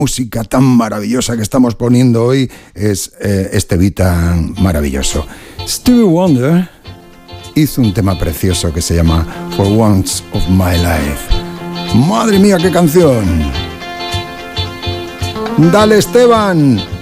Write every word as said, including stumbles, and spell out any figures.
música tan maravillosa que estamos poniendo hoy es eh, este beat tan maravilloso. Stevie Wonder hizo un tema precioso que se llama For Once of My Life. ¡Madre mía, qué canción! ¡Dale, Esteban!